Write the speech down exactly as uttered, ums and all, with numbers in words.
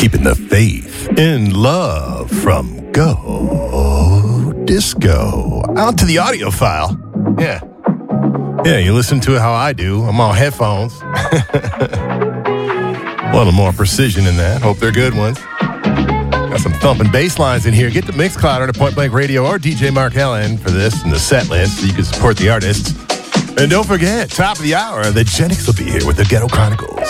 Keeping the faith in love from Go Disco. Out to the audio file. Yeah. Yeah, you listen to it how I do. I'm on headphones. A little more precision in that. Hope they're good ones. Got some thumping bass lines in here. Get the Mixcloud or Point Blank Radio or D J Mark Ellen for this and the set list so you can support the artists. And don't forget, top of the hour, the Genix will be here with the Ghetto Chronicles.